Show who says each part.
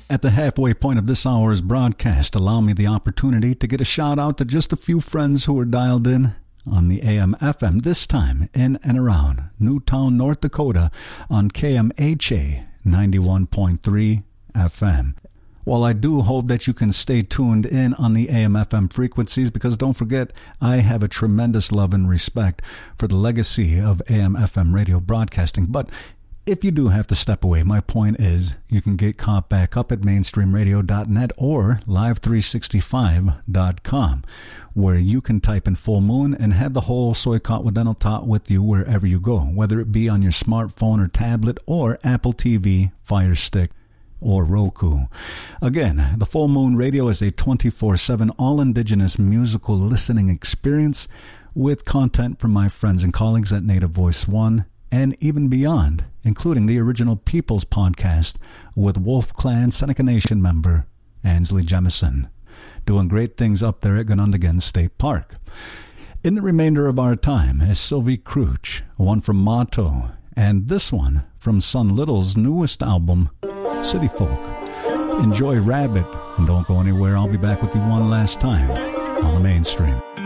Speaker 1: At the halfway point of this hour's broadcast, allow me the opportunity to get a shout out to just a few friends who are dialed in on the AM/FM, this time in and around Newtown, North Dakota on KMHA 91.3 FM. While I do hope that you can stay tuned in on the AM/FM frequencies, because don't forget, I have a tremendous love and respect for the legacy of AM/FM radio broadcasting. But if you do have to step away, my point is you can get caught back up at mainstreamradio.net or live365.com, where you can type in Full Moon and have the whole Soy Caught with Dental Talk with you wherever you go, whether it be on your smartphone or tablet or Apple TV, Fire Stick, or Roku. Again, the Full Moon Radio is a 24/7 all-indigenous musical listening experience with content from my friends and colleagues at Native Voice One and even beyond, including the original People's Podcast with Wolf Clan Seneca Nation member Ansley Jemison, doing great things up there at Ganundigan State Park. In the remainder of our time is Sylvie Crouch, one from Motto, and this one from Sun Little's newest album, City Folk. Enjoy Rabbit, and don't go anywhere. I'll be back with you one last time on the Mainstream.